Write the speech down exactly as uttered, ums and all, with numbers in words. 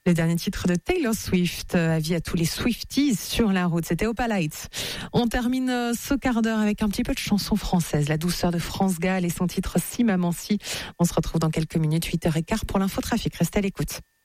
Le dernier titre de Taylor Swift, avis à tous les Swifties sur la route, c'était Opalite. On termine ce quart d'heure avec un petit peu de chanson française, la douceur de France Gall et son titre Si Maman Si. On se retrouve dans quelques minutes, huit heures quinze pour l'infotrafic. Restez à l'écoute.